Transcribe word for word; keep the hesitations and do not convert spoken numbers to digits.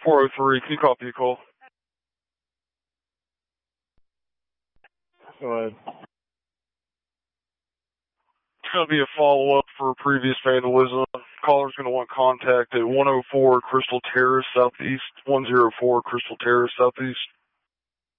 four oh three, can you copy a call? Go ahead. It's going to be a follow-up for previous vandalism. Caller's going to want contact at one oh four Crystal Terrace Southeast, one oh four Crystal Terrace Southeast.